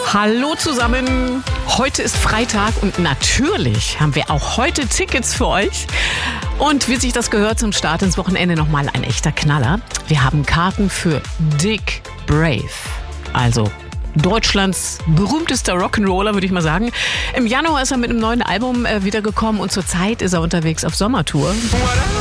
Hallo zusammen, heute ist Freitag und natürlich haben wir auch heute Tickets für euch. Und wie sich das gehört zum Start ins Wochenende nochmal ein echter Knaller. Wir haben Karten für Dick Brave, also Deutschlands berühmtester Rock'n'Roller, würde ich mal sagen. Im Januar ist er mit einem neuen Album wiedergekommen und zurzeit ist er unterwegs auf Sommertour.